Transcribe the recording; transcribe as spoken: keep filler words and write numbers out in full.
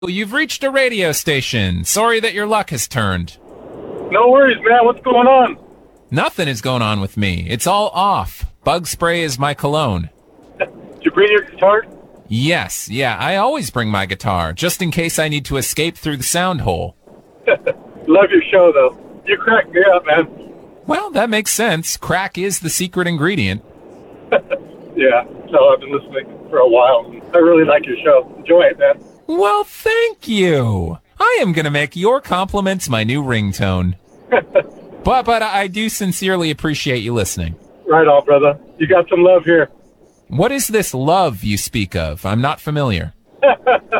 You've reached a radio station. Sorry that your luck has turned. No worries, man. What's going on? Nothing is going on with me. It's all off. Bug spray is my cologne. Did you bring your guitar? Yes, yeah, I always bring my guitar, just in case I need to escape through the sound hole. Love your show, though. You crack me up, man. Well, that makes sense. Crack is the secret ingredient. Yeah, no, I've been listening for a while. I really like your show. Enjoy it, man. Well, thank you. I am going to make your compliments my new ringtone. but but I do sincerely appreciate you listening. Right on, brother. You got some love here. What is this love you speak of? I'm not familiar.